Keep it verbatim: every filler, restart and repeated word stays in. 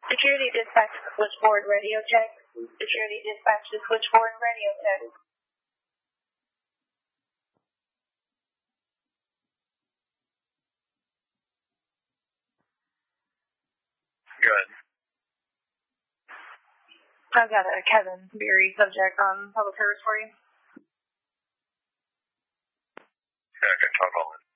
Security dispatch to switchboard radio check. Security dispatch to switchboard radio check. Good. I've got a Kevin Beery subject on public service for you. Yeah, I can talk all in.